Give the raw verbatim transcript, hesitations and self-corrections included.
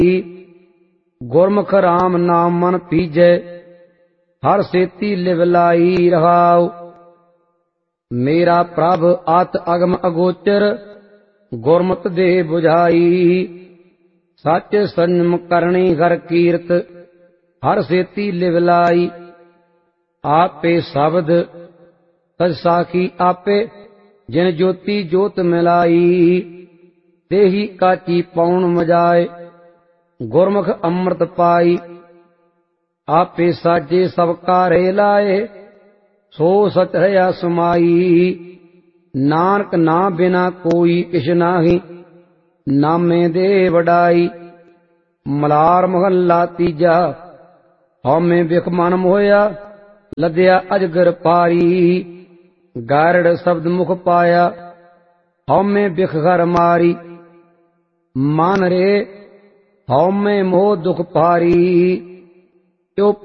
गुरमुख राम नाम मन पीजै हर सेती लिव लाई रहाओ। मेरा प्रभ आत अगम अगोचर गुरमत दे बुझाई सच संयम करनी घर कीरत हर सेती लिव लाई। आपे शब्द सच साखी आपे जिन ज्योति जोत मिलाई तेही काची पौन मजाए गुरमुख अमृत पाई। आपे साजे सब कारे लाए सो सच रहा समाई। नानक ना बिना कोई किश नाही नामे दे वडाई। मलार महला तीजा हौमे बिख मन मोया लद्या अजगर पारी। गारड़ शब्द मुख पाया हौमे बिख घर मारी। मान रे हौमे मोह दुख पारी।